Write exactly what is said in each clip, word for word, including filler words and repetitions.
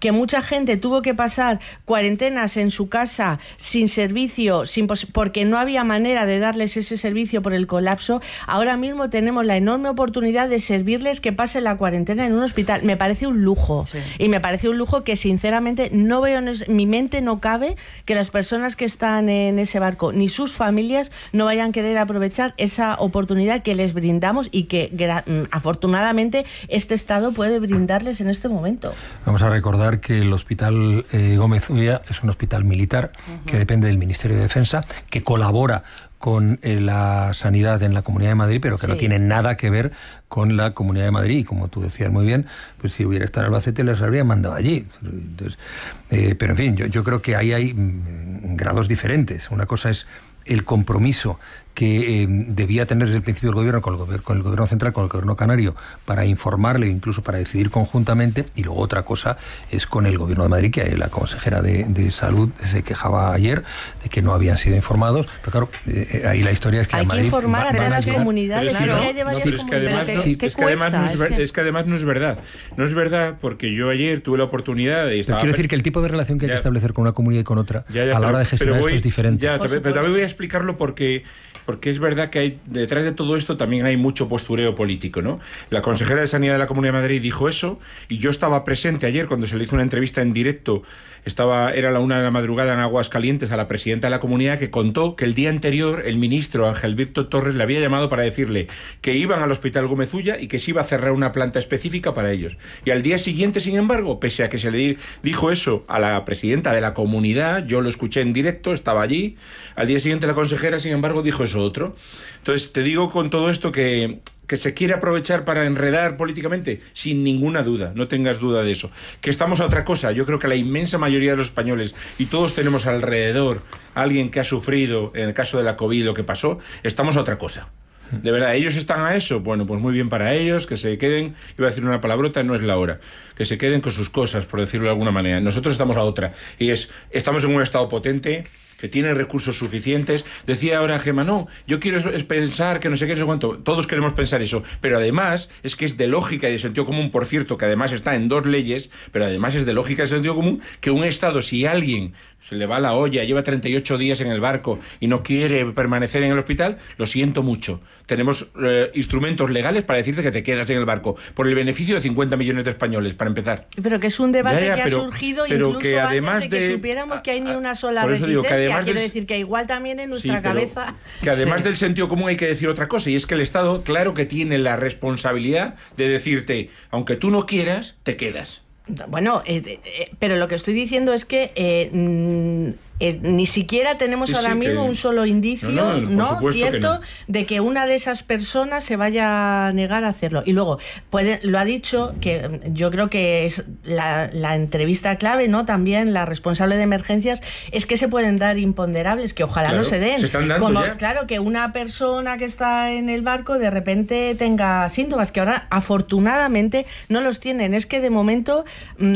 que mucha gente tuvo que pasar cuarentenas en su casa sin servicio, sin pos- porque no había manera de darles ese servicio por el colapso. Ahora mismo tenemos la enorme oportunidad de servirles que pasen la cuarentena en un hospital. Me parece un lujo. Sí. Y me parece un lujo que sinceramente no veo, en es- mi mente no cabe que las personas que están en ese barco ni sus familias no vayan a querer aprovechar esa oportunidad que les brindamos y que gra- afortunadamente este Estado puede brindarles en este momento. Vamos a recordar que el Hospital eh, Gómez Ulla es un hospital militar uh-huh. que depende del Ministerio de Defensa, que colabora con eh, la sanidad en la Comunidad de Madrid, pero que sí. no tiene nada que ver con la Comunidad de Madrid. Y como tú decías muy bien, pues si hubiera estado en Albacete les habría mandado allí. Entonces, eh, pero en fin, yo, yo creo que ahí hay mm, grados diferentes. Una cosa es el compromiso que eh, debía tener desde el principio el gobierno con el, gobier- con el gobierno central, con el gobierno canario, para informarle, incluso para decidir conjuntamente, y luego otra cosa es con el gobierno de Madrid, que la consejera de, de salud se quejaba ayer de que no habían sido informados, pero claro, eh, ahí la historia es que hay a Madrid que informar a todas las llegar, comunidades, pero, claro. no, no, pero es que además no, sí, es que además no es, ver, es que además no es verdad, no es verdad porque yo ayer tuve la oportunidad de estaba, quiero decir que el tipo de relación que ya, hay que establecer con una comunidad y con otra ya, ya, a la hora de gestionar voy, esto es diferente. Ya, pero también voy a explicarlo porque porque es verdad que hay, detrás de todo esto también hay mucho postureo político, ¿no? La consejera de Sanidad de la Comunidad de Madrid dijo eso, y yo estaba presente ayer cuando se le hizo una entrevista en directo, estaba, era la una de la madrugada en Aguascalientes, a la presidenta de la comunidad, que contó que el día anterior el ministro Ángel Víctor Torres le había llamado para decirle que iban al Hospital Gómez Ulla y que se iba a cerrar una planta específica para ellos. Y al día siguiente, sin embargo, pese a que se le dijo eso a la presidenta de la comunidad, yo lo escuché en directo, estaba allí, al día siguiente la consejera, sin embargo, dijo eso otro. Entonces, te digo con todo esto que, que se quiere aprovechar para enredar políticamente, sin ninguna duda, no tengas duda de eso. Que estamos a otra cosa. Yo creo que la inmensa mayoría de los españoles, y todos tenemos alrededor a alguien que ha sufrido, en el caso de la COVID, lo que pasó, estamos a otra cosa. De verdad, ¿ellos están a eso? Bueno, pues muy bien para ellos, que se queden, iba a decir una palabrota, no es la hora, que se queden con sus cosas, por decirlo de alguna manera. Nosotros estamos a otra, y es, estamos en un estado potente, que tiene recursos suficientes. Decía ahora Gemma, no, yo quiero pensar que no sé qué, no sé cuánto. Todos queremos pensar eso, pero además es que es de lógica y de sentido común, por cierto, que además está en dos leyes, pero además es de lógica y de sentido común que un Estado, si alguien se le va la olla, lleva treinta y ocho días en el barco y no quiere permanecer en el hospital, lo siento mucho. Tenemos eh, instrumentos legales para decirte que te quedas en el barco, por el beneficio de cincuenta millones de españoles, para empezar. Pero que es un debate ya, ya, que pero, ha surgido pero incluso que además antes de que de, supiéramos que hay ni una sola por eso reticencia. Digo que además Quiero del, decir que igual también en nuestra sí, pero, cabeza... Que además sí. del sentido común hay que decir otra cosa, y es que el Estado, claro que tiene la responsabilidad de decirte, aunque tú no quieras, te quedas. Bueno, eh, eh, pero lo que estoy diciendo es que eh, mm, eh, ni siquiera tenemos sí, ahora sí, mismo que... un solo indicio, ¿no? no, ¿no? Cierto, que no. de que una de esas personas se vaya a negar a hacerlo. Y luego, puede, lo ha dicho, que yo creo que es la, la entrevista clave, ¿no? También la responsable de emergencias, es que se pueden dar imponderables, que ojalá claro, no se den. Se están dando Como, ya. Claro, que una persona que está en el barco de repente tenga síntomas, que ahora afortunadamente no los tienen. Es que de momento...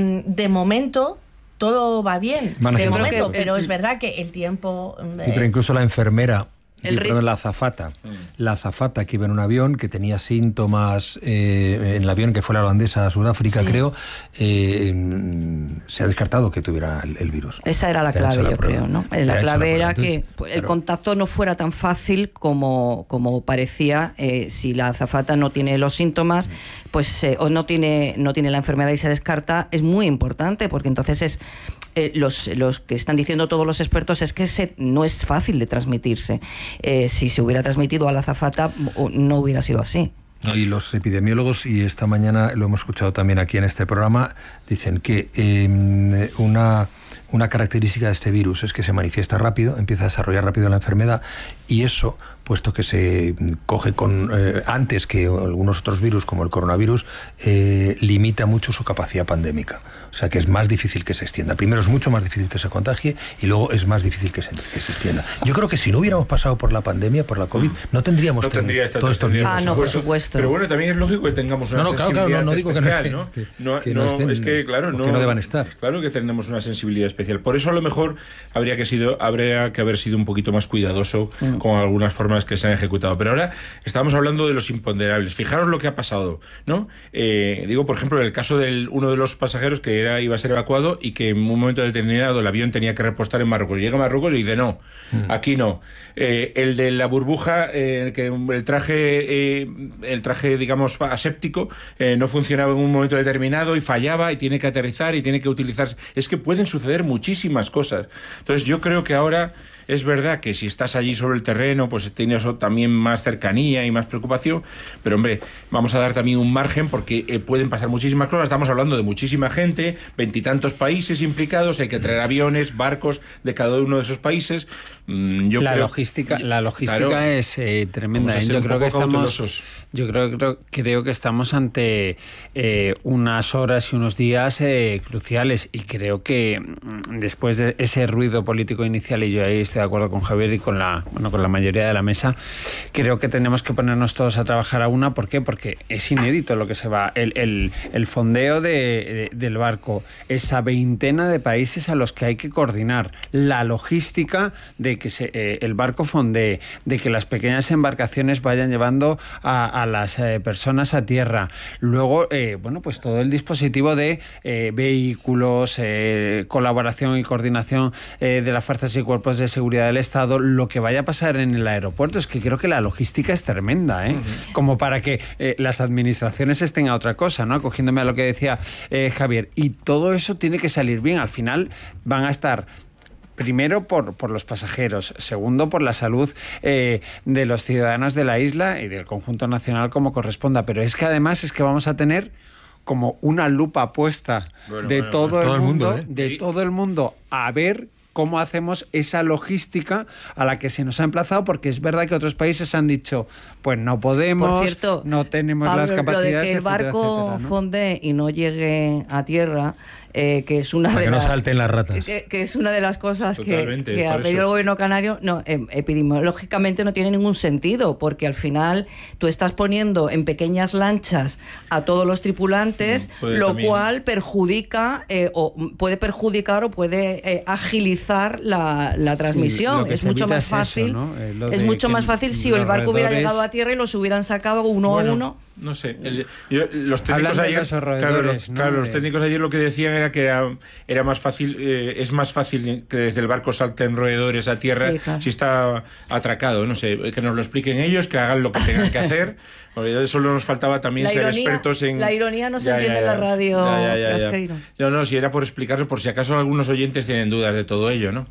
de momento todo va bien, bueno, de momento, que, pero el, es verdad que el tiempo... Eh... Sí, pero incluso la enfermera, el perdón, la azafata, mm. la azafata que iba en un avión, que tenía síntomas eh, en el avión que fue la holandesa a Sudáfrica, sí. creo, eh, se ha descartado que tuviera el, el virus. Esa era la clave, yo prueba. creo, ¿no? La, la clave era Entonces, que el claro. contacto no fuera tan fácil como, como parecía. Eh, si la azafata no tiene los síntomas, pues eh, o no tiene, no tiene la enfermedad y se descarta, es muy importante, porque entonces es... Eh, los, los que están diciendo todos los expertos es que se, no es fácil de transmitirse. Eh, si se hubiera transmitido a la azafata, no hubiera sido así. Y los epidemiólogos, y esta mañana lo hemos escuchado también aquí en este programa, dicen que eh, una, una característica de este virus es que se manifiesta rápido, empieza a desarrollar rápido la enfermedad, y eso, puesto que se coge con eh, antes que algunos otros virus, como el coronavirus, eh, limita mucho su capacidad pandémica. O sea que es más difícil que se extienda. Primero es mucho más difícil que se contagie y luego es más difícil que se, que se extienda. Yo creo que si no hubiéramos pasado por la pandemia, por la COVID, no tendríamos no tendría esta todo esto. Ah, no, por supuesto. Pero bueno, también es lógico que tengamos una no, no, sensibilidad claro, claro, no, no digo especial, que no, ¿no? que, no, que no, no estén, es que, claro, no, que no deban estar. Claro que tenemos una sensibilidad especial. Por eso a lo mejor habría que, sido, habría que haber sido un poquito más cuidadoso mm. con algunas formas temas que se han ejecutado. Pero ahora estábamos hablando de los imponderables. Fijaros lo que ha pasado, ¿no? Eh, digo, por ejemplo, el caso de uno de los pasajeros que era iba a ser evacuado y que en un momento determinado el avión tenía que repostar en Marruecos. Llega a Marruecos y dice, no, mm. aquí no. Eh, el de la burbuja, eh, que el traje, eh, el traje, digamos, aséptico, eh, no funcionaba en un momento determinado y fallaba y tiene que aterrizar y tiene que utilizarse. Es que pueden suceder muchísimas cosas. Entonces yo creo que ahora es verdad que si estás allí sobre el terreno, pues tienes también más cercanía y más preocupación, pero hombre, vamos a dar también un margen porque eh, pueden pasar muchísimas cosas. Estamos hablando de muchísima gente, veintitantos países implicados, hay que traer aviones, barcos de cada uno de esos países. Mm, yo la creo, logística, la logística claro, es eh, tremenda. Yo creo que estamos, yo creo, creo, creo que estamos ante eh, unas horas y unos días eh, cruciales, y creo que mm, después de ese ruido político inicial, y yo ahí estoy de acuerdo con Javier y con la, bueno, con la mayoría de la mesa, creo que tenemos que ponernos todos a trabajar a una. ¿Por qué? Porque es inédito lo que se va, el, el, el fondeo de, de, del barco, esa veintena de países a los que hay que coordinar, la logística de que se, eh, el barco fondee, de que las pequeñas embarcaciones vayan llevando a, a las eh, personas a tierra, luego eh, bueno, pues todo el dispositivo de eh, vehículos, eh, colaboración y coordinación eh, de las fuerzas y cuerpos de seguridad del Estado, lo que vaya a pasar en el aeropuerto. Es que creo que la logística es tremenda, ¿eh? Uh-huh. Como para que eh, las administraciones estén a otra cosa, ¿no? Acogiéndome a lo que decía eh, Javier. Y todo eso tiene que salir bien. Al final van a estar... Primero por, por los pasajeros, segundo por la salud eh, de los ciudadanos de la isla y del conjunto nacional como corresponda, pero es que además es que vamos a tener como una lupa puesta bueno, de bueno, todo, bueno, el todo el mundo, mundo ¿eh? de sí. todo el mundo a ver cómo hacemos esa logística a la que se nos ha emplazado, porque es verdad que otros países han dicho, pues no podemos, Por cierto, no tenemos Pablo, las capacidades, lo de que el etcétera, barco etcétera, ¿no? fondee y no llegue a tierra, eh, que es una Para de que las no salten las ratas. Que, que es una de las cosas que, que ha pedido eso. el gobierno canario, no, eh, epidemiológicamente no tiene ningún sentido, porque al final tú estás poniendo en pequeñas lanchas a todos los tripulantes, no, lo también. cual perjudica eh, o puede perjudicar o puede eh, agilizar la, la transmisión. Sí, es mucho más fácil, es, eso, ¿no? eh, es mucho más fácil si el barco hubiera llegado a tierra y los hubieran sacado uno bueno, a uno. No sé, el, yo, los técnicos ayer, los claro, los, ¿no? claro, los técnicos ayer lo que decían era que era, era más fácil, eh, es más fácil que desde el barco salten roedores a tierra sí, claro. si está atracado, no sé, que nos lo expliquen ellos, que hagan lo que tengan que hacer. Solo nos faltaba también la ser ironía, expertos en... La ironía no se ya, entiende ya, ya, en la radio. Ya, ya, ya, ya. No, no, si era por explicarlo, por si acaso algunos oyentes tienen dudas de todo ello, ¿no?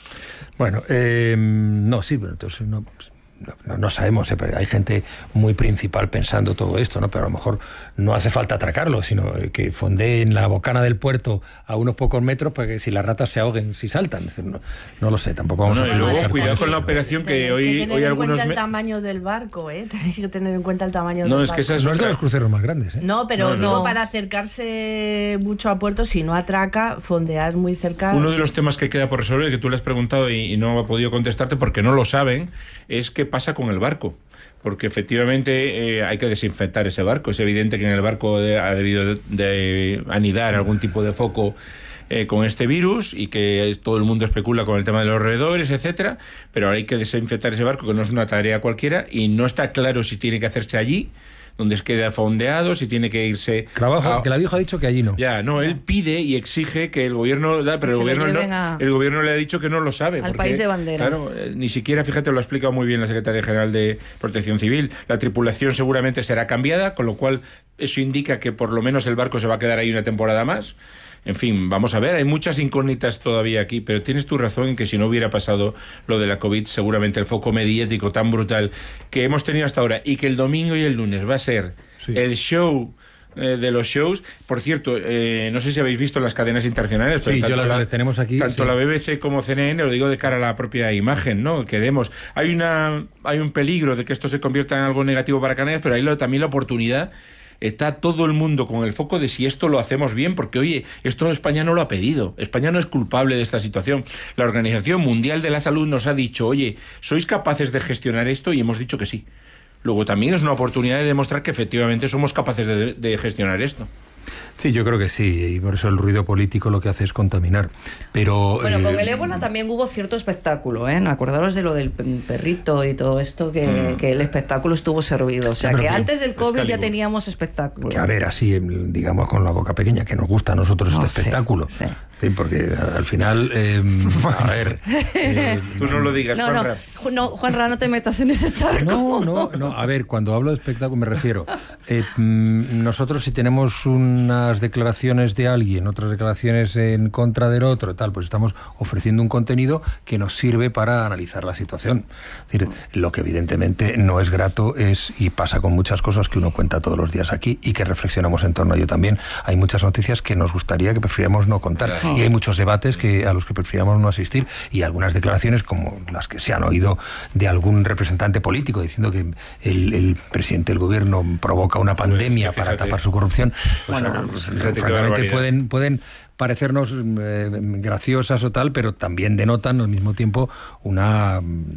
Bueno, eh, no, sí, pero entonces no... No, no sabemos, ¿eh? Hay gente muy principal pensando todo esto, ¿no? Pero a lo mejor no hace falta atracarlo, sino que fondee en la bocana del puerto a unos pocos metros para que si las ratas se ahoguen, si saltan. No, no lo sé, tampoco vamos no, a... Y luego cuidado con la operación que hoy, que hoy algunos... Tenéis que tener en cuenta el tamaño del barco, ¿eh? Tenéis que tener en cuenta el tamaño no, del es barco. Que esa es no es de los cruceros más grandes, ¿eh? No, pero no, digo, no. para acercarse mucho a puerto, si no atraca, fondear muy cerca... Uno de los temas que queda por resolver, que tú le has preguntado y, y no ha podido contestarte porque no lo saben, es qué pasa con el barco. Porque efectivamente eh, hay que desinfectar ese barco. Es evidente que en el barco de, ha debido de, de anidar algún tipo de foco eh, con este virus y que todo el mundo especula con el tema de los roedores, etcétera. Pero ahora hay que desinfectar ese barco, que no es una tarea cualquiera, y no está claro si tiene que hacerse allí, donde queda fondeado, si tiene que irse... Trabajo, a... que la dijo ha dicho que allí no. Ya, no, él pide y exige que el gobierno... Da, pero el gobierno, no, a... el gobierno le ha dicho que no lo sabe. Al porque, país de bandera. Claro, eh, ni siquiera, fíjate, lo ha explicado muy bien la Secretaria General de Protección Civil. La tripulación seguramente será cambiada, con lo cual eso indica que por lo menos el barco se va a quedar ahí una temporada más. En fin, vamos a ver, hay muchas incógnitas todavía aquí, pero tienes tu razón en que si no hubiera pasado lo de la COVID, seguramente el foco mediático tan brutal que hemos tenido hasta ahora y que el domingo y el lunes va a ser sí. el show eh, de los shows. Por cierto, eh, no sé si habéis visto las cadenas internacionales, pero sí, tanto, yo las, la, tenemos aquí, tanto sí. la B B C como C N N, lo digo de cara a la propia imagen, ¿no? Que demos. Hay, una, hay un peligro de que esto se convierta en algo negativo para Canarias, pero hay lo, también la oportunidad. Está todo el mundo con el foco de si esto lo hacemos bien, porque oye, esto España no lo ha pedido, España no es culpable de esta situación. La Organización Mundial de la Salud nos ha dicho, oye, ¿sois capaces de gestionar esto? Y hemos dicho que sí. Luego también es una oportunidad de demostrar que efectivamente somos capaces de, de gestionar esto. Sí, yo creo que sí, y por eso el ruido político lo que hace es contaminar. Pero bueno, con eh, el ébola también hubo cierto espectáculo, ¿eh? Acordaros de lo del perrito y todo esto, que, mm. que el espectáculo estuvo servido. O sea, sí, que, que antes del COVID Excalibur. Ya teníamos espectáculo. Que a ver, así, digamos, con la boca pequeña, que nos gusta a nosotros no, este sí, espectáculo. Sí. Sí, porque al final, eh, a ver... Eh, Tú no lo digas, no, Juanra. No, no, Juanra, no te metas en ese charco. No, no, no. A ver, cuando hablo de espectáculo me refiero... Eh, nosotros si tenemos unas declaraciones de alguien, otras declaraciones en contra del otro, tal, pues estamos ofreciendo un contenido que nos sirve para analizar la situación. Es decir, lo que evidentemente no es grato es, y pasa con muchas cosas que uno cuenta todos los días aquí y que reflexionamos en torno a ello también, hay muchas noticias que nos gustaría que prefiriéramos no contar. Claro. Y hay muchos debates que a los que prefiriéramos no asistir y algunas declaraciones como las que se han oído de algún representante político diciendo que el, el presidente del gobierno provoca una pandemia pues, para tapar su corrupción, pues, bueno, pues, francamente pueden, pueden parecernos eh, graciosas o tal, pero también denotan al mismo tiempo una...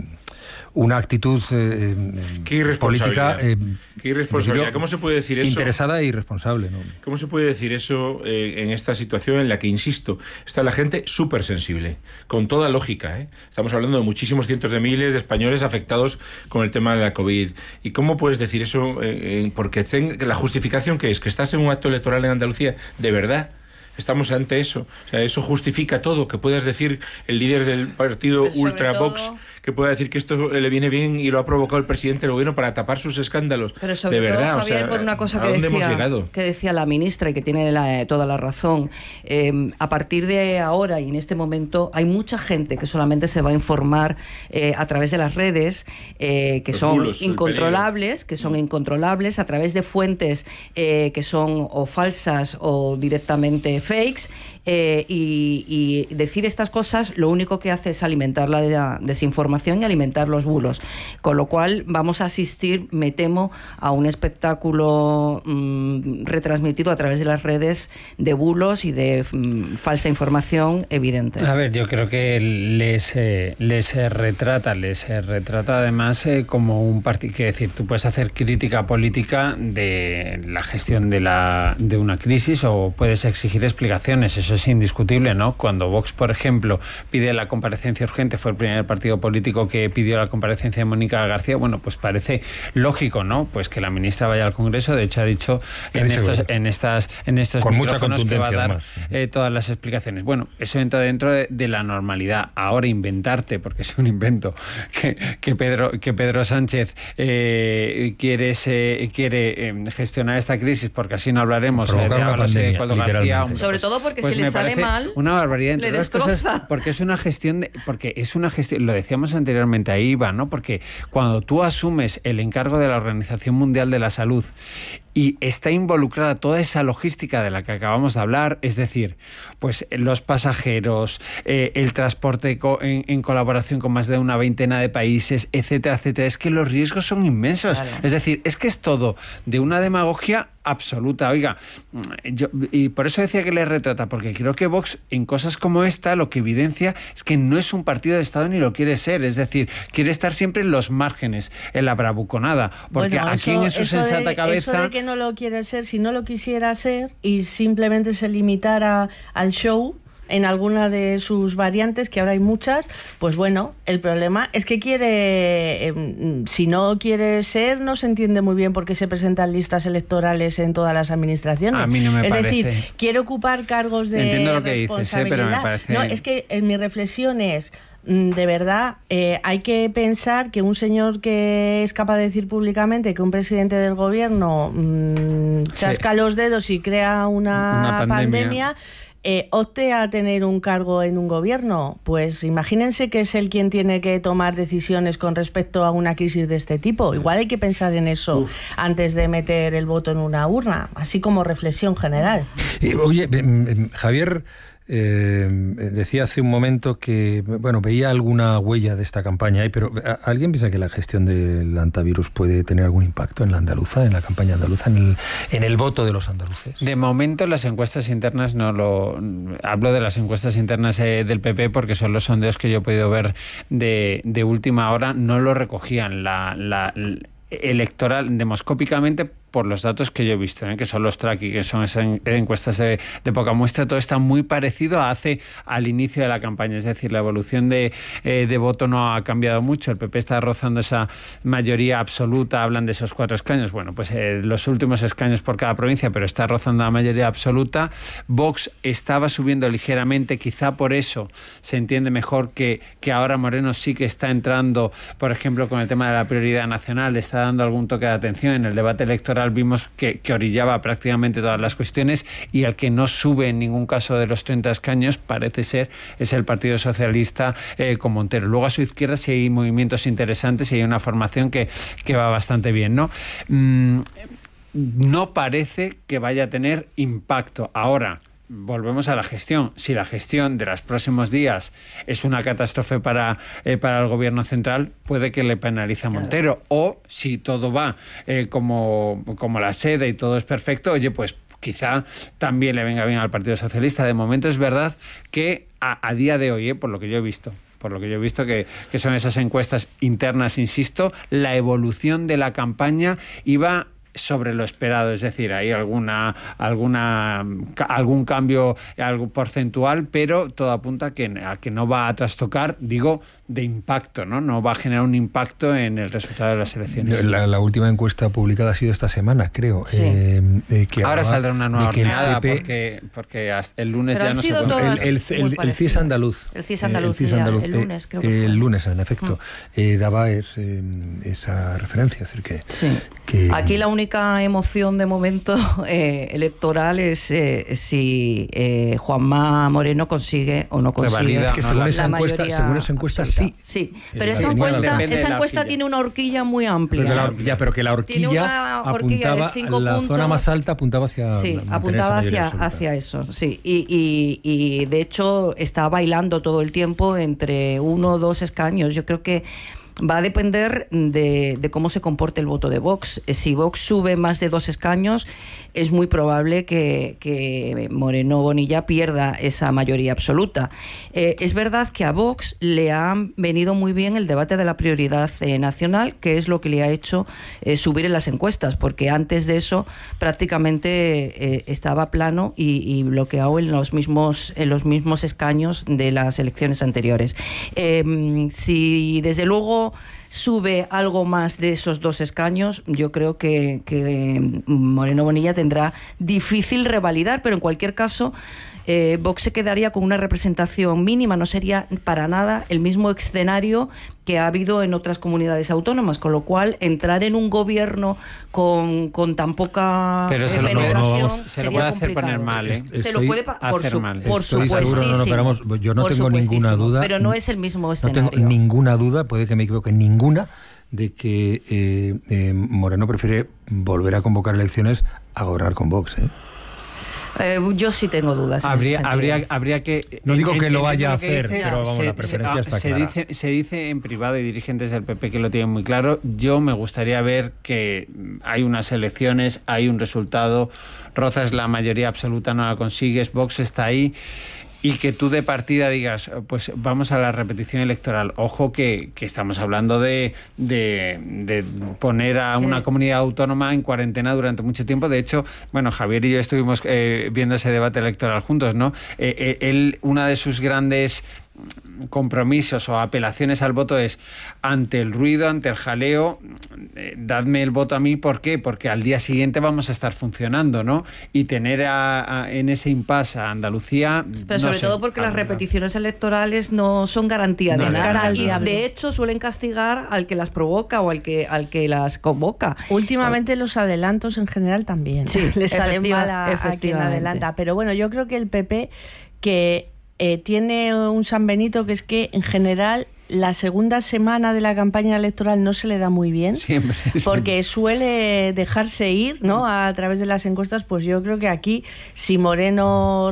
una actitud eh, Qué irresponsabilidad. política eh, Qué irresponsabilidad. ¿Cómo se puede decir eso? Interesada e irresponsable, ¿no? ¿Cómo se puede decir eso eh, en esta situación en la que, insisto, está la gente súper sensible, con toda lógica, ¿eh? Estamos hablando de muchísimos cientos de miles de españoles afectados con el tema de la COVID. ¿Y cómo puedes decir eso? Eh, eh, porque ten, la justificación que es que estás en un acto electoral en Andalucía, ¿de verdad? Estamos ante eso. O sea, eso justifica todo. Que puedas decir el líder del partido Ultra Vox, que pueda decir que esto le viene bien y lo ha provocado el presidente del gobierno para tapar sus escándalos. Pero sobre de verdad, todo, Javier, o sea, por una cosa que ¿a dónde decía, hemos llegado? Que decía la ministra y que tiene la, toda la razón. Eh, a partir de ahora y en este momento hay mucha gente que solamente se va a informar eh, a través de las redes, eh, que Los son bulos, incontrolables, que son incontrolables, a través de fuentes eh, que son o falsas o directamente fakes, eh, y, y decir estas cosas lo único que hace es alimentar la desinformación y alimentar los bulos, con lo cual vamos a asistir, me temo, a un espectáculo mmm, retransmitido a través de las redes de bulos y de mmm, falsa información evidente. A ver, yo creo que les, eh, les eh, retrata, les eh, retrata además eh, como un partido, quiero decir, tú puedes hacer crítica política de la gestión de, la, de una crisis o puedes exigir explicaciones, eso es indiscutible, ¿no? Cuando Vox, por ejemplo, pide la comparecencia urgente, fue el primer partido político que pidió la comparecencia de Mónica García, bueno, pues parece lógico, ¿no? Pues que la ministra vaya al Congreso, de hecho ha dicho en estos, en estas, en estos con micrófonos mucha que va a dar además, eh, todas las explicaciones. Bueno, eso entra dentro de, de la normalidad. Ahora inventarte, porque es un invento, que, que Pedro, que Pedro Sánchez eh, quiere, se, quiere eh, gestionar esta crisis, porque así no hablaremos eh, de Ábalos y de Coldo García. Hombre, sobre pues, todo porque pues si le sale mal, una barbaridad, entre le otras cosas, porque es una gestión de, porque es una gestión, lo decíamos anteriormente, ahí va, ¿no? Porque cuando tú asumes el encargo de la Organización Mundial de la Salud y está involucrada toda esa logística de la que acabamos de hablar, es decir, pues los pasajeros, eh, el transporte co en, en colaboración con más de una veintena de países, etcétera, etcétera, es que los riesgos son inmensos. Claro. Es decir, es que es todo de una demagogia absoluta. Oiga, yo, y por eso decía que le retrata, porque creo que Vox en cosas como esta lo que evidencia es que no es un partido de Estado ni lo quiere ser, es decir, quiere estar siempre en los márgenes, en la bravuconada, porque bueno, aquí eso, en su eso sensata de, cabeza... Eso de que no lo quiere ser, si no lo quisiera ser y simplemente se limitara al show en alguna de sus variantes, que ahora hay muchas, pues bueno, el problema es que quiere, eh, si no quiere ser, no se entiende muy bien por qué se presentan listas electorales en todas las administraciones. A mí no me es parece. decir, quiere ocupar cargos de Entiendo lo que responsabilidad. dices, ¿eh? Pero me parece... No, es que en mi reflexión es, de verdad, eh, hay que pensar que un señor que es capaz de decir públicamente que un presidente del gobierno mmm, chasca sí. los dedos y crea una, una pandemia, pandemia Eh, opte a tener un cargo en un gobierno, pues imagínense que es él quien tiene que tomar decisiones con respecto a una crisis de este tipo. Igual hay que pensar en eso Uf. antes de meter el voto en una urna, así como reflexión general. Eh, oye, Javier eh, decía hace un momento que, bueno, veía alguna huella de esta campaña ahí, pero ¿alguien piensa que la gestión del antivirus puede tener algún impacto en la andaluza, en la campaña andaluza, en el, en el voto de los andaluces? De momento las encuestas internas no lo... Hablo de las encuestas internas eh, del P P porque son los sondeos que yo he podido ver de, de última hora, no lo recogían. La... la, la electoral demoscópicamente por los datos que yo he visto, ¿eh? que son los tracking, que son esas encuestas de, de poca muestra, todo está muy parecido a hace al inicio de la campaña. Es decir, la evolución de, eh, de voto no ha cambiado mucho. El P P está rozando esa mayoría absoluta, hablan de esos cuatro escaños. Bueno, pues eh, los últimos escaños por cada provincia, pero está rozando la mayoría absoluta. Vox estaba subiendo ligeramente, quizá por eso se entiende mejor que, que ahora Moreno sí que está entrando, por ejemplo, con el tema de la prioridad nacional, le está dando algún toque de atención. En el debate electoral vimos que, que orillaba prácticamente todas las cuestiones, y el que no sube en ningún caso de los treinta escaños parece ser es el Partido Socialista eh, con Montero. Luego a su izquierda sí hay movimientos interesantes y hay una formación que, que va bastante bien, ¿no? Mm, no parece que vaya a tener impacto. Ahora, volvemos a la gestión. Si la gestión de los próximos días es una catástrofe para, eh, para el gobierno central, puede que le penalice a Montero. O si todo va eh, como, como la seda y todo es perfecto, oye, pues quizá también le venga bien al Partido Socialista. De momento es verdad que a, a día de hoy, eh, por lo que yo he visto, por lo que yo he visto que, que son esas encuestas internas, insisto, la evolución de la campaña iba sobre lo esperado, es decir, hay alguna alguna algún cambio algo porcentual, pero todo apunta a que, a que no va a trastocar, digo, de impacto, ¿no? No va a generar un impacto en el resultado de las elecciones. La, la última encuesta publicada ha sido esta semana, creo. Sí. Eh, eh, que ahora saldrá una nueva horneada, P P, porque, porque hasta el lunes pero ya no se puede. El, el, el, el C I S andaluz. El C I S andaluz, el, C I S andaluz el lunes, eh, creo que El fue. lunes, en efecto. Mm. Eh, daba es, eh, esa referencia. Es decir, que, sí. que... Aquí la única emoción de momento eh, electoral es eh, si eh, Juanma Moreno consigue o no consigue. Revalida, es que ¿no? según, la, esa la encuesta, según esa encuesta, sí. Sí, pero Eh, esa encuesta, esa encuesta horquilla. tiene una horquilla muy amplia. Pero la, ya, pero que la horquilla, horquilla apuntaba, la puntos, zona más alta apuntaba hacia... Sí, apuntaba hacia, hacia eso, sí. Y, y, y de hecho está bailando todo el tiempo entre uno o dos escaños. Yo creo que va a depender de, de cómo se comporte el voto de Vox. Si Vox sube más de dos escaños, es muy probable que, que Moreno Bonilla pierda esa mayoría absoluta. Eh, es verdad que a Vox le ha venido muy bien el debate de la prioridad eh, nacional, que es lo que le ha hecho eh, subir en las encuestas, porque antes de eso prácticamente eh, estaba plano y, y bloqueado en los mismos, en los mismos escaños de las elecciones anteriores. Eh, si desde luego sube algo más de esos dos escaños, yo creo que, que Moreno Bonilla tendrá difícil revalidar, pero en cualquier caso eh, Vox se quedaría con una representación mínima, no sería para nada el mismo escenario que ha habido en otras comunidades autónomas, con lo cual entrar en un gobierno con, con tan poca pero se lo, penetración no, se lo puede hacer poner mal, ¿eh? Se lo puede pa- por, su, mal. por Estoy supuestísimo. seguro, no, no, pero vamos, yo no por tengo ninguna duda. Pero no es el mismo No escenario. tengo ninguna duda, puede que me equivoque, ninguna, de que eh, eh, Moreno prefiere volver a convocar elecciones a gobernar con Vox, ¿eh? Eh, yo sí tengo dudas. Habría, habría, habría que... No digo en, que lo vaya a que hacer, dices, pero vamos, se, la preferencia se, está se clara. Dice, se dice en privado, y dirigentes del P P que lo tienen muy claro, yo me gustaría ver que hay unas elecciones, hay un resultado, rozas la mayoría absoluta, no la consigues, Vox está ahí, y que tú de partida digas, pues vamos a la repetición electoral. Ojo que, que estamos hablando de, de, de poner a una comunidad autónoma en cuarentena durante mucho tiempo. De hecho, bueno, Javier y yo estuvimos eh, viendo ese debate electoral juntos, ¿no? Eh, eh, él, una de sus grandes compromisos o apelaciones al voto es: ante el ruido, ante el jaleo, eh, dadme el voto a mí. ¿Por qué? Porque al día siguiente vamos a estar funcionando, ¿no? Y tener a, a, en ese impasse a Andalucía... Pero sobre no sé, todo porque las repeticiones electorales no son garantía no de nada, garantía. y de hecho suelen castigar al que las provoca o al que, al que las convoca. Últimamente los adelantos en general también sí, les salen efectiva, mal a, a quien adelanta. Pero bueno, yo creo que el P P, que Eh, tiene un San Benito, que es que en general la segunda semana de la campaña electoral no se le da muy bien, siempre, siempre. porque suele dejarse ir, ¿no?, a través de las encuestas. Pues yo creo que aquí, si Moreno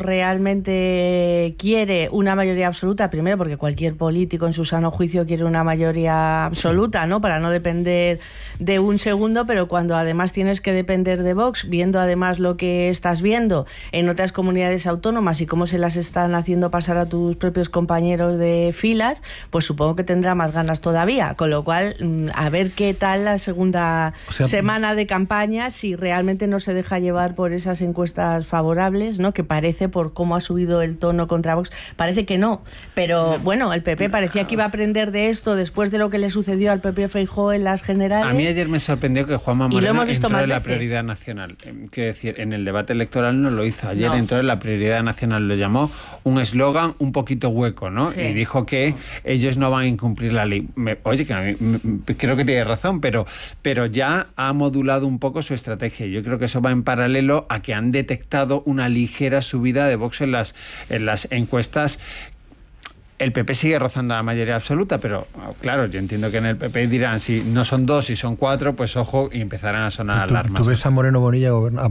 realmente quiere una mayoría absoluta, primero porque cualquier político en su sano juicio quiere una mayoría absoluta, ¿no?, para no depender de un segundo, pero cuando además tienes que depender de Vox, viendo además lo que estás viendo en otras comunidades autónomas y cómo se las están haciendo pasar a tus propios compañeros de filas, pues supongo supongo que tendrá más ganas todavía, con lo cual a ver qué tal la segunda o sea, semana de campaña, si realmente no se deja llevar por esas encuestas favorables, ¿no? Que parece, por cómo ha subido el tono contra Vox, parece que no, pero bueno, el P P parecía que iba a aprender de esto después de lo que le sucedió al propio Feijóo en las generales. A mí ayer me sorprendió que Juanma Moreno entró en la prioridad nacional. Quiero decir, en el debate electoral no lo hizo. Ayer no. entró en la prioridad nacional, lo llamó un eslogan un poquito hueco, ¿no? Sí. Y dijo que ellos no van a incumplir la ley. Me, oye, que a mí, me, creo que tiene razón, pero, pero ya ha modulado un poco su estrategia. Yo creo que eso va en paralelo a que han detectado una ligera subida de Vox en las, en las encuestas. El P P sigue rozando la mayoría absoluta, pero claro, yo entiendo que en el P P dirán, si no son dos, si son cuatro, pues ojo, y empezarán a sonar ¿Tú, alarmas. ¿Tú ves a Moreno Bonilla gobernar?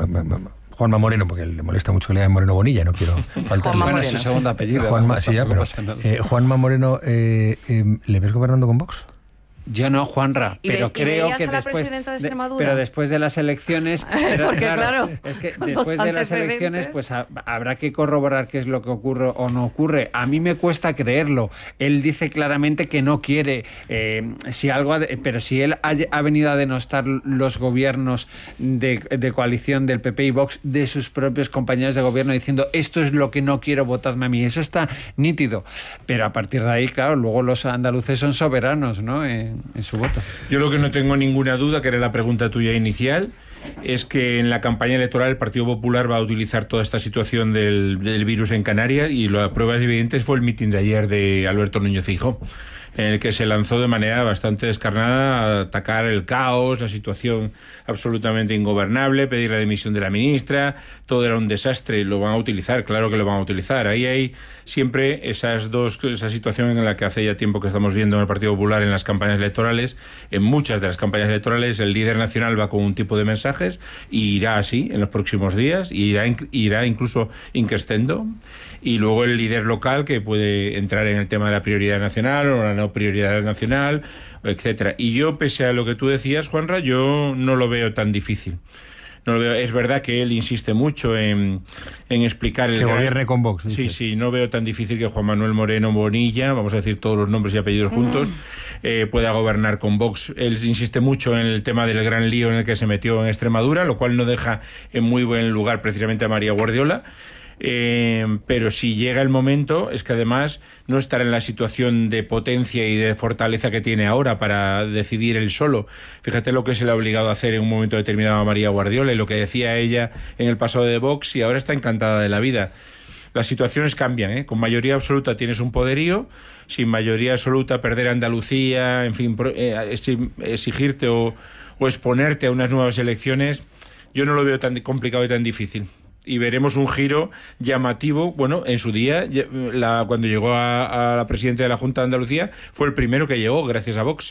Juanma Moreno, porque le molesta mucho que le llamen Moreno Bonilla, no quiero faltarle. Bueno, es su segundo apellido. Juanma, sí, ya, pero, eh, Juanma Moreno, eh, eh, ¿le ves gobernando con Vox? Yo no, Juanra, pero ¿Y creo que a la después presidenta de Extremadura? De, pero después de las elecciones, pero, porque claro, claro, es que después de las elecciones pues a, habrá que corroborar qué es lo que ocurre o no ocurre. A mí me cuesta creerlo. Él dice claramente que no quiere, eh, si algo, ha de, pero si él ha, ha venido a denostar los gobiernos de, de coalición del P P y Vox de sus propios compañeros de gobierno diciendo esto es lo que no quiero, votadme a mí. Eso está nítido. Pero a partir de ahí, claro, luego los andaluces son soberanos, ¿no? Eh, en su voto. Yo lo que no tengo ninguna duda, que era la pregunta tuya inicial, es que en la campaña electoral el Partido Popular va a utilizar toda esta situación del, del virus en Canarias, y la prueba evidente fue el mitin de ayer de Alberto Núñez Feijóo, en el que se lanzó de manera bastante descarnada a atacar el caos, la situación absolutamente ingobernable, pedir la dimisión de la ministra, todo era un desastre. Lo van a utilizar, claro que lo van a utilizar. Ahí hay siempre esas dos, esa situación en la que hace ya tiempo que estamos viendo en el Partido Popular en las campañas electorales. En muchas de las campañas electorales el líder nacional va con un tipo de mensajes y irá así en los próximos días, y irá, irá incluso increscendo, y luego el líder local, que puede entrar en el tema de la prioridad nacional o la no prioridad nacional, etcétera. Y yo, pese a lo que tú decías, Juanra, yo no lo veo tan difícil. No lo veo. Es verdad que él insiste mucho en, en explicar... el que gobierne con Vox. Sí, dice. sí, no veo tan difícil que Juan Manuel Moreno Bonilla, vamos a decir todos los nombres y apellidos juntos, eh, pueda gobernar con Vox. Él insiste mucho en el tema del gran lío en el que se metió en Extremadura, lo cual no deja en muy buen lugar precisamente a María Guardiola. Eh, pero si llega el momento, es que además no estará en la situación de potencia y de fortaleza que tiene ahora para decidir él solo. Fíjate lo que se le ha obligado a hacer en un momento determinado a María Guardiola y lo que decía ella en el pasado de Vox, y ahora está encantada de la vida. Las situaciones cambian, ¿eh? Con mayoría absoluta tienes un poderío, sin mayoría absoluta perder Andalucía, en fin, exigirte o, o exponerte a unas nuevas elecciones, yo no lo veo tan complicado y tan difícil. Y veremos un giro llamativo. Bueno, en su día, la, cuando llegó a, a la presidenta de la Junta de Andalucía, fue el primero que llegó gracias a Vox.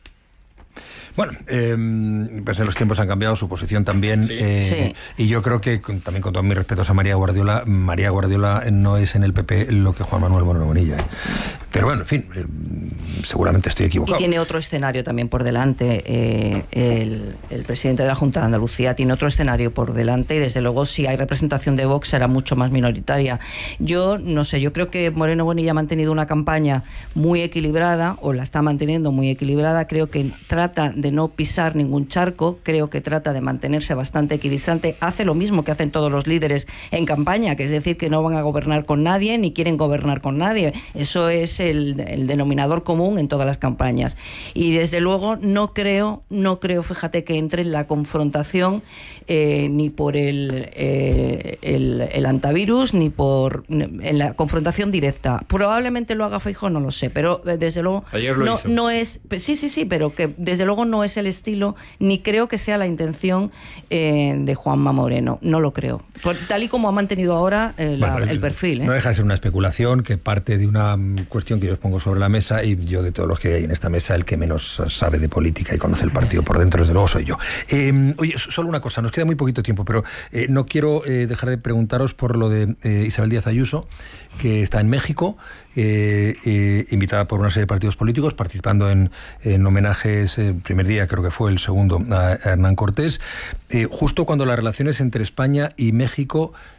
Bueno, eh, pues los tiempos han cambiado, su posición también, sí. Eh, sí. Y yo creo que, con, también con todos mis respetos a María Guardiola, María Guardiola no es en el P P lo que Juan Manuel Moreno Bonilla. ¿eh? Pero bueno, en fin, eh, seguramente estoy equivocado. Y tiene otro escenario también por delante. Eh, el, el presidente de la Junta de Andalucía tiene otro escenario por delante, y desde luego si hay representación de Vox será mucho más minoritaria. Yo no sé, yo creo que Moreno Bonilla ha mantenido una campaña muy equilibrada, o la está manteniendo muy equilibrada. Creo que trata de no pisar ningún charco, creo que trata de mantenerse bastante equidistante, hace lo mismo que hacen todos los líderes en campaña, que es decir, que no van a gobernar con nadie ni quieren gobernar con nadie. Eso es el, el denominador común en todas las campañas. Y desde luego no creo, no creo, fíjate, que entre en la confrontación eh, ni por el, eh, el, el antivirus, ni por en la confrontación directa. Probablemente lo haga Feijóo, no lo sé, pero desde luego Ayer lo no, hizo. no es, sí, sí, sí, pero que desde luego no es el estilo, ni creo que sea la intención eh, de Juanma Moreno, no lo creo, por, tal y como ha mantenido ahora eh, la, bueno, el perfil. ¿eh? No deja de ser una especulación que parte de una cuestión que yo os pongo sobre la mesa, y yo, de todos los que hay en esta mesa, el que menos sabe de política y conoce el partido por dentro, desde luego, soy yo. Eh, oye, solo una cosa, nos queda muy poquito tiempo, pero eh, no quiero eh, dejar de preguntaros por lo de eh, Isabel Díaz Ayuso, que está en México, eh, eh, invitada por una serie de partidos políticos, participando en, en homenajes, el primer día, creo que fue el segundo, a Hernán Cortés, eh, justo cuando las relaciones entre España y México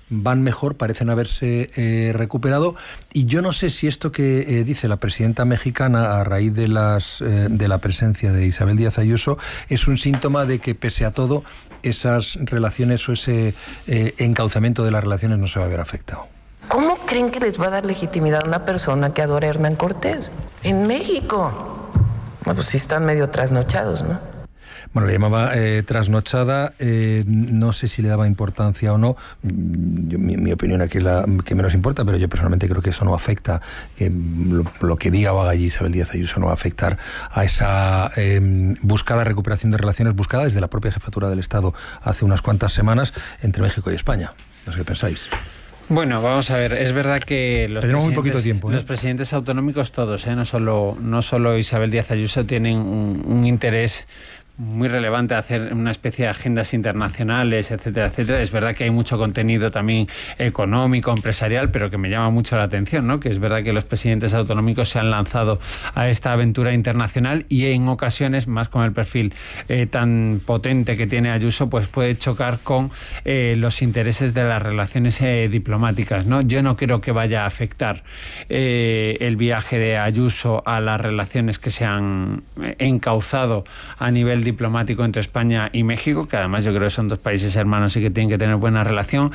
van mejor, parecen haberse eh, recuperado, y yo no sé si esto que eh, dice la presidenta mexicana a raíz de, las, eh, de la presencia de Isabel Díaz Ayuso es un síntoma de que pese a todo esas relaciones o ese eh, encauzamiento de las relaciones no se va a ver afectado. ¿Cómo creen que les va a dar legitimidad a una persona que adora a Hernán Cortés en México? Bueno, pues sí están medio trasnochados, ¿no? Bueno, le llamaba eh, trasnochada, eh, no sé si le daba importancia o no. Yo, mi, mi opinión aquí es la que menos importa, pero yo personalmente creo que eso no afecta, que lo, lo que diga o haga allí Isabel Díaz Ayuso no va a afectar a esa eh, buscada recuperación de relaciones buscada desde la propia jefatura del Estado hace unas cuantas semanas entre México y España. No sé qué pensáis. Bueno, vamos a ver, es verdad que los, Tenemos presidentes, muy poquito tiempo, ¿eh? los presidentes autonómicos todos, ¿eh? no solo no solo Isabel Díaz Ayuso, tienen un, un interés muy relevante hacer una especie de agendas internacionales, etcétera, etcétera. Es verdad que hay mucho contenido también económico, empresarial, pero que me llama mucho la atención, ¿no? Que es verdad que los presidentes autonómicos se han lanzado a esta aventura internacional y en ocasiones, más con el perfil eh, tan potente que tiene Ayuso, pues puede chocar con eh, los intereses de las relaciones eh, diplomáticas, ¿no? Yo no creo que vaya a afectar eh, el viaje de Ayuso a las relaciones que se han encauzado a nivel diplomático entre España y México, que además yo creo que son dos países hermanos y que tienen que tener buena relación.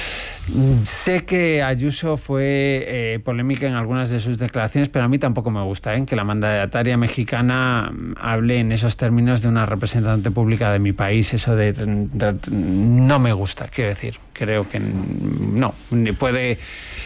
Sé que Ayuso fue eh, polémica en algunas de sus declaraciones, pero a mí tampoco me gusta ¿eh? que la mandataria mexicana hable en esos términos de una representante pública de mi país. Eso de, de, de no me gusta, quiero decir. Creo que no, puede...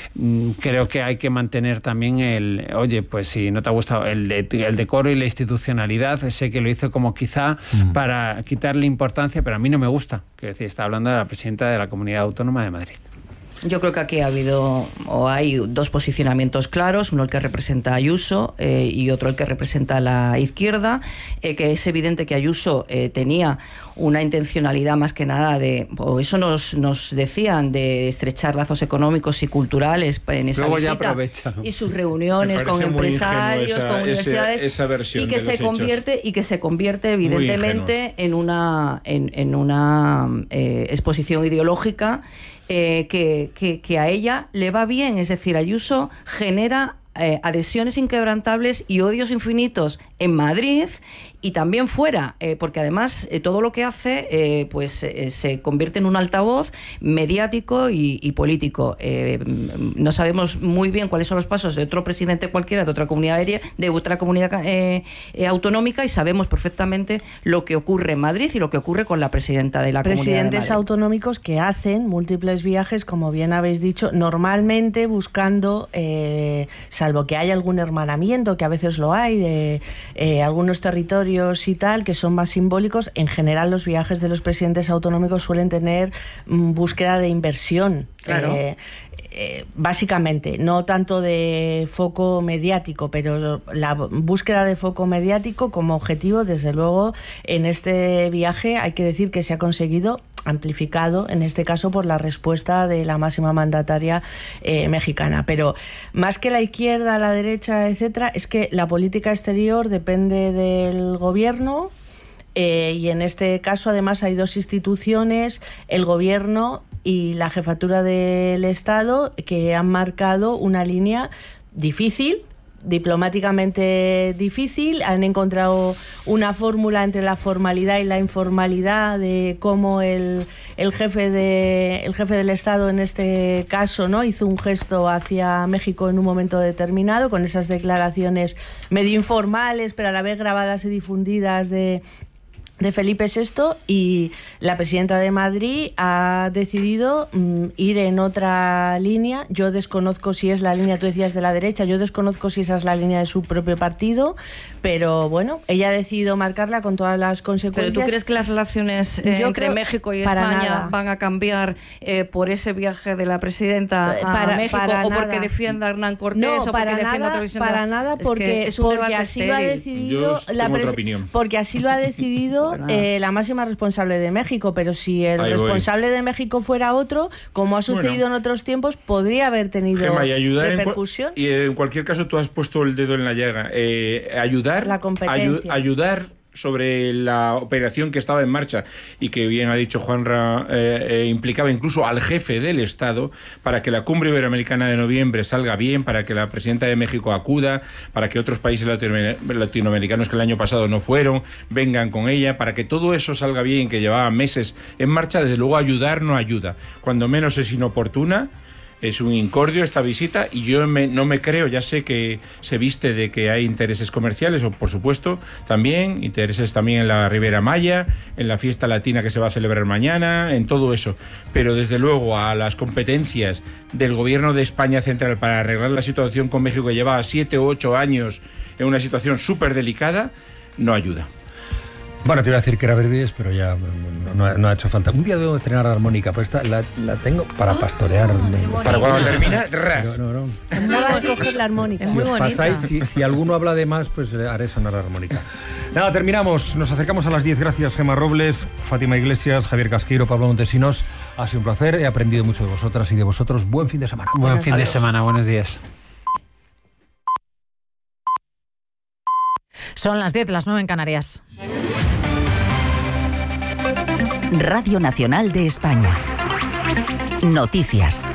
Creo que hay que mantener también el, oye, pues si no te ha gustado el, de, el decoro y la institucionalidad. Sé que lo hizo como quizá mm. para quitarle importancia, pero a mí no me gusta. Quiero decir, está hablando de la presidenta de la Comunidad Autónoma de Madrid. Yo creo que aquí ha habido o hay dos posicionamientos claros, uno el que representa a Ayuso eh, y otro el que representa a la izquierda, eh, que es evidente que Ayuso eh, tenía una intencionalidad más que nada de, o eso nos, nos decían, de estrechar lazos económicos y culturales en esa Luego visita ya aprovecha. Y sus reuniones con empresarios, esa, con universidades, esa, esa y que se hechos. convierte y que se convierte evidentemente en una en, en una eh, exposición ideológica. Eh, que, que, que a ella le va bien, es decir, Ayuso genera eh, adhesiones inquebrantables y odios infinitos en Madrid y también fuera, eh, porque además eh, todo lo que hace eh, pues eh, se convierte en un altavoz mediático y, y político. Eh, no sabemos muy bien cuáles son los pasos de otro presidente cualquiera, de otra comunidad aérea, de otra comunidad eh, eh, autonómica, y sabemos perfectamente lo que ocurre en Madrid y lo que ocurre con la presidenta de la comunidad de Madrid. Presidentes autonómicos que hacen múltiples viajes, como bien habéis dicho, normalmente buscando, eh, salvo que haya algún hermanamiento, que a veces lo hay, de eh, algunos territorios y tal, que son más simbólicos. En general los viajes de los presidentes autonómicos suelen tener mm, búsqueda de inversión. Claro. Eh, eh, básicamente, no tanto de foco mediático, pero la búsqueda de foco mediático como objetivo, desde luego, en este viaje hay que decir que se ha conseguido, amplificado en este caso por la respuesta de la máxima mandataria eh, mexicana. Pero más que la izquierda, la derecha, etcétera, es que la política exterior depende del gobierno. Eh, y en este caso, además, hay dos instituciones, el Gobierno y la Jefatura del Estado, que han marcado una línea difícil, diplomáticamente difícil. Han encontrado una fórmula entre la formalidad y la informalidad de cómo el, el jefe de el jefe del Estado, en este caso, ¿no?, hizo un gesto hacia México en un momento determinado, con esas declaraciones medio informales, pero a la vez grabadas y difundidas de de Felipe sexto, y la presidenta de Madrid ha decidido mm, ir en otra línea. Yo desconozco si es la línea, tú decías, de la derecha, yo desconozco si esa es la línea de su propio partido, pero bueno, ella ha decidido marcarla con todas las consecuencias. ¿Pero tú crees que las relaciones eh, entre México y España nada. van a cambiar eh, por ese viaje de la presidenta a para, México, para o nada. porque defienda a Hernán Cortés, no, o porque para defienda nada, otra visión? Para nada, porque, es, es porque así estéril. lo ha decidido la otra opinión. porque así lo ha decidido Eh, la máxima responsable de México, pero si el Ahí responsable voy. de México fuera otro, como ha sucedido bueno. en otros tiempos, podría haber tenido Gemma, y ayudar repercusión. En, y en cualquier caso tú has puesto el dedo en la llaga. Eh, ayudar, la competencia. Ayu, ayudar sobre la operación que estaba en marcha y que, bien ha dicho Juanra, eh, eh, implicaba incluso al jefe del Estado para que la cumbre iberoamericana de noviembre salga bien, para que la presidenta de México acuda, para que otros países latinoamericanos que el año pasado no fueron vengan con ella, para que todo eso salga bien, que llevaba meses en marcha. Desde luego ayudar no ayuda, cuando menos es inoportuna. Es un incordio esta visita y yo me, no me creo, ya sé que se viste de que hay intereses comerciales, o por supuesto también, intereses también en la Riviera Maya, en la fiesta latina que se va a celebrar mañana, en todo eso, pero desde luego a las competencias del gobierno de España central para arreglar la situación con México, que lleva siete o ocho años en una situación súper delicada, no ayuda. Bueno, te iba a decir que era Verbies, pero ya no, no, no ha hecho falta. Un día debo estrenar la armónica, pues esta la, la tengo para pastorear. Oh, para cuando termina, ras. No, no, no. No va a coger la armónica. Si muy os bonita. Pasáis, si, si alguno habla de más, pues haré sonar la armónica. Nada, terminamos. Nos acercamos a las diez. Gracias, Gemma Robles, Fátima Iglesias, Javier Casqueiro, Pablo Montesinos. Ha sido un placer. He aprendido mucho de vosotras y de vosotros. Buen fin de semana. Buen Buenos fin adiós. de semana. Buenos días. Son las diez, las nueve en Canarias. Radio Nacional de España. Noticias.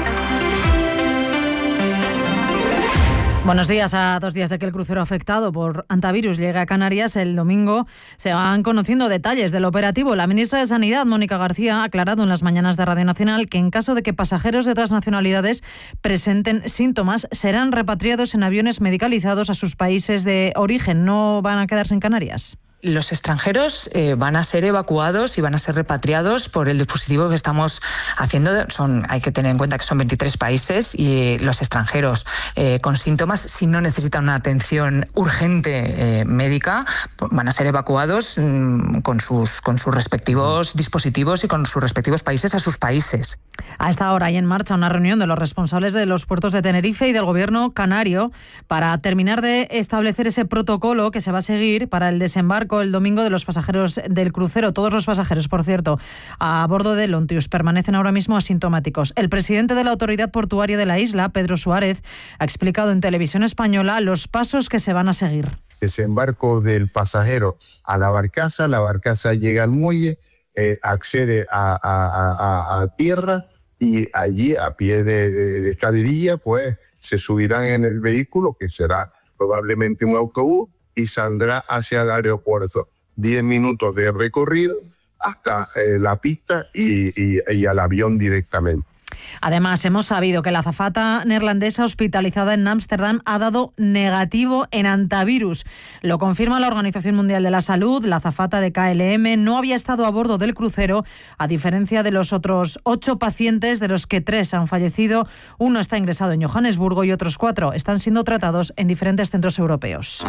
Buenos días. A dos días de que el crucero afectado por hantavirus llegue a Canarias, el domingo se van conociendo detalles del operativo. La ministra de Sanidad, Mónica García, ha aclarado en las mañanas de Radio Nacional que en caso de que pasajeros de otras nacionalidades presenten síntomas, serán repatriados en aviones medicalizados a sus países de origen. ¿No van a quedarse en Canarias? Los extranjeros eh, van a ser evacuados y van a ser repatriados por el dispositivo que estamos haciendo. Son, hay que tener en cuenta que son veintitrés países y los extranjeros eh, con síntomas, si no necesitan una atención urgente eh, médica, van a ser evacuados mmm, con sus con sus respectivos dispositivos y con sus respectivos países a sus países. A esta hora hay en marcha una reunión de los responsables de los puertos de Tenerife y del gobierno canario para terminar de establecer ese protocolo que se va a seguir para el desembarco el domingo de los pasajeros del crucero. Todos los pasajeros, por cierto, a bordo del Ontius permanecen ahora mismo asintomáticos. El presidente de la Autoridad Portuaria de la isla, Pedro Suárez, ha explicado en Televisión Española los pasos que se van a seguir. Desembarco del pasajero a la barcaza, la barcaza llega al muelle, eh, accede a, a, a, a tierra y allí a pie de, de, de escalerilla pues se subirán en el vehículo, que será probablemente un autobús, y saldrá hacia el aeropuerto. Diez minutos de recorrido hasta eh, la pista y, y, y al avión directamente. Además, hemos sabido que la azafata neerlandesa hospitalizada en Ámsterdam ha dado negativo en hantavirus. Lo confirma la Organización Mundial de la Salud. La azafata de K L M no había estado a bordo del crucero, a diferencia de los otros ocho pacientes, de los que tres han fallecido. Uno está ingresado en Johannesburgo y otros cuatro están siendo tratados en diferentes centros europeos.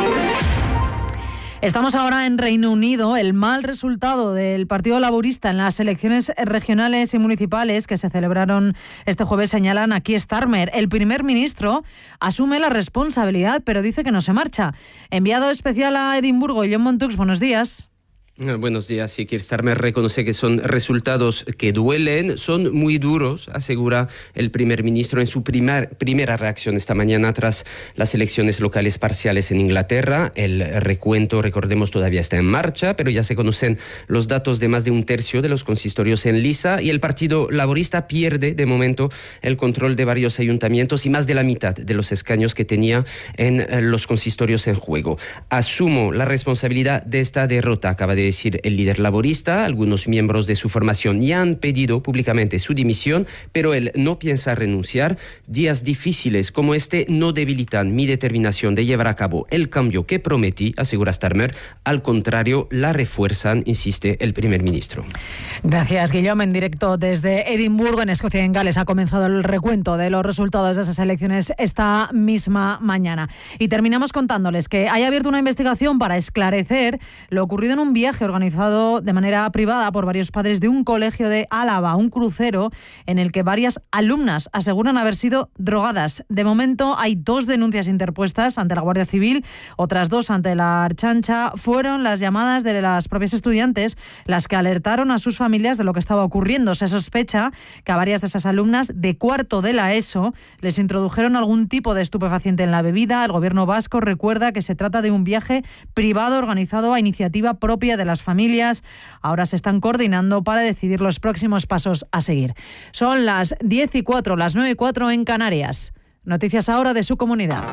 Estamos ahora en Reino Unido. El mal resultado del Partido Laborista en las elecciones regionales y municipales que se celebraron este jueves señalan a Keir Starmer. El primer ministro asume la responsabilidad, pero dice que no se marcha. Enviado especial a Edimburgo, John Montux, buenos días. Buenos días. Sí, Keir Starmer reconoce que son resultados que duelen, son muy duros, asegura el primer ministro en su primer, primera reacción esta mañana tras las elecciones locales parciales en Inglaterra. El recuento, recordemos, todavía está en marcha, pero ya se conocen los datos de más de un tercio de los consistorios en lisa y el Partido Laborista pierde de momento el control de varios ayuntamientos y más de la mitad de los escaños que tenía en los consistorios en juego. Asumo la responsabilidad de esta derrota, acaba de decir el líder laborista. Algunos miembros de su formación ya han pedido públicamente su dimisión, pero él no piensa renunciar. Días difíciles como este no debilitan mi determinación de llevar a cabo el cambio que prometí, asegura Starmer. Al contrario, la refuerzan, insiste el primer ministro. Gracias, Guillaume. En directo desde Edimburgo, en Escocia y en Gales, ha comenzado el recuento de los resultados de esas elecciones esta misma mañana. Y terminamos contándoles que hay abierto una investigación para esclarecer lo ocurrido en un viaje viaje organizado de manera privada por varios padres de un colegio de Álava, un crucero en el que varias alumnas aseguran haber sido drogadas. De momento hay dos denuncias interpuestas ante la Guardia Civil, otras dos ante la Ertzaintza. Fueron las llamadas de las propias estudiantes las que alertaron a sus familias de lo que estaba ocurriendo. Se sospecha que a varias de esas alumnas de cuarto de la ESO les introdujeron algún tipo de estupefaciente en la bebida. El gobierno vasco recuerda que se trata de un viaje privado organizado a iniciativa propia de las familias. Ahora se están coordinando para decidir los próximos pasos a seguir. Son las diez y cuatro, las nueve y cuatro en Canarias. Noticias ahora de su comunidad.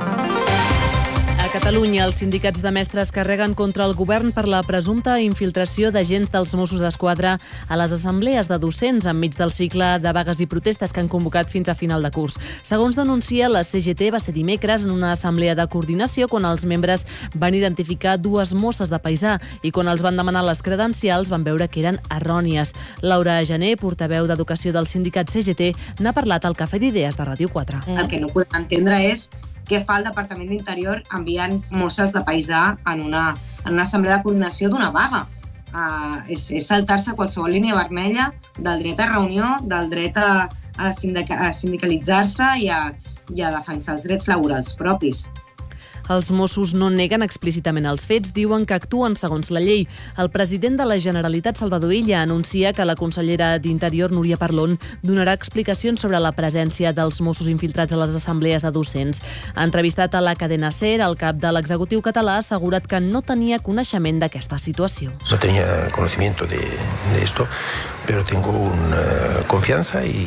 A Catalunya, els sindicats de mestres carreguen contra el govern per la presumpta infiltració d'agents dels Mossos d'Esquadra a les assemblees de docents enmig del cicle de vagues i protestes que han convocat fins a final de curs. Segons denuncia, la C G T va ser dimecres en una assemblea de coordinació quan els membres van identificar dues mosses de paisà i quan els van demanar les credencials van veure que eren errònies. Laura Gené, portaveu d'Educació del sindicat C G T, n'ha parlat al Cafè d'Idees de Ràdio quatre. El que no podem entendre és què fa el Departament d'Interior enviant mosses de paisà en una, en una assemblea de coordinació d'una vaga. Uh, és, és saltar-se qualsevol línia vermella del dret a reunió, del dret a, a, sindica, a sindicalitzar-se i a, i a defensar els drets laborals propis. Els Mossos no neguen explícitament els fets, diuen que actuen segons la llei. El president de la Generalitat, Salvador Illa, anuncia que la consellera d'Interior, Núria Parlon, donarà explicacions sobre la presència dels Mossos infiltrats a les assemblees de docents. Ha entrevistat a la cadena SER, el cap de l'executiu català ha assegurat que no tenia coneixement d'aquesta situació. No tenia conocimiento de, de esto, pero tengo una confianza y,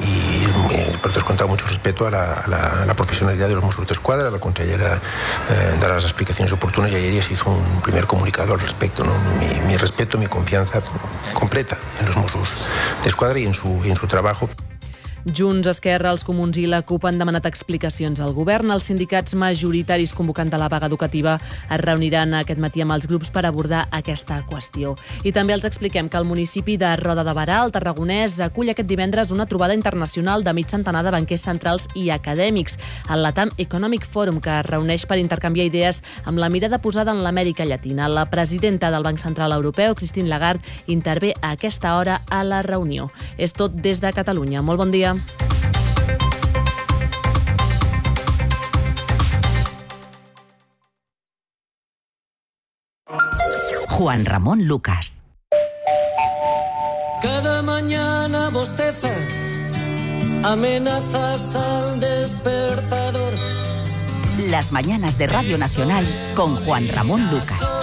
y por descontado mucho respeto a la, a la, a la profesionalidad de los Mossos d'Esquadra. La consellera eh, dará las explicaciones oportunas y ayer ya se hizo un primer comunicado al respecto, ¿no? Mi, mi respeto, mi confianza completa en los Mossos d'Esquadra y en su, y en su trabajo. Junts, Esquerra, els Comuns i la CUP han demanat explicacions al govern. Els sindicats majoritaris convocant de la vaga educativa es reuniran aquest matí amb els grups per abordar aquesta qüestió. I també els expliquem que el municipi de Roda de Berà, al Tarragonès, acull aquest divendres una trobada internacional de mig centenar de banquers centrals i acadèmics, el LATAM Economic Forum, que es reuneix per intercanviar idees amb la mirada posada en l'Amèrica Llatina. La presidenta del Banc Central Europeu, Christine Lagarde, intervé a aquesta hora a la reunió. És tot des de Catalunya. Molt bon dia. Juan Ramón Lucas. Cada mañana bostezas, amenazas al despertador. Las mañanas de Radio Nacional con Juan Ramón Lucas.